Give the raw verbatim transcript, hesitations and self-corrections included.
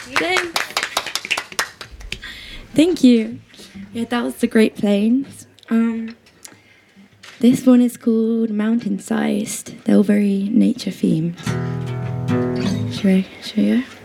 Thanks. Thank you. Yeah, that was the Great Plains. Um, this one is called Mountain Sized. They're all very nature themed. Should I show you?